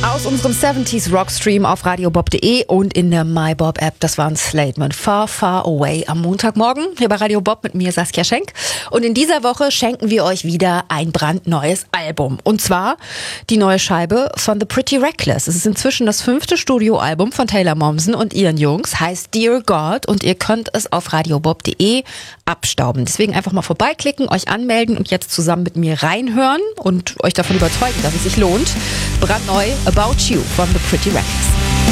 Aus unserem 70s Rockstream auf radiobob.de und in der MyBob App. Das war ein Slatement. Far, Far Away am Montagmorgen hier bei Radio Bob mit mir Saskia Schenk. Und in dieser Woche schenken wir euch wieder ein brandneues Album. Und zwar die neue Scheibe von The Pretty Reckless. Es ist inzwischen das 5. Studioalbum von Taylor Momsen und ihren Jungs. Heißt Dear God und ihr könnt es auf radiobob.de abstauben. Deswegen einfach mal vorbeiklicken, euch anmelden und jetzt zusammen mit mir reinhören und euch davon überzeugen, dass es sich lohnt. Brandneu About You von The Pretty Reckless.